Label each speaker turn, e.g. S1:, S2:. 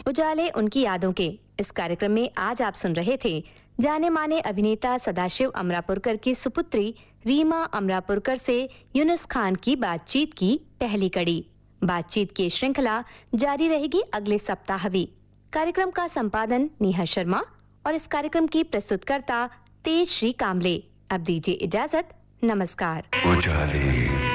S1: उजाले उनकी यादों के इस कार्यक्रम में आज आप सुन रहे थे जाने माने अभिनेता सदाशिव अमरापुरकर की सुपुत्री रीमा अमरापुरकर से यूनुस खान की बातचीत की पहली कड़ी। बातचीत की श्रृंखला जारी रहेगी अगले सप्ताह भी। कार्यक्रम का संपादन नेहा शर्मा और इस कार्यक्रम की प्रस्तुतकर्ता तेज श्री कामले। अब दीजिए इजाजत, नमस्कार।
S2: उजाले।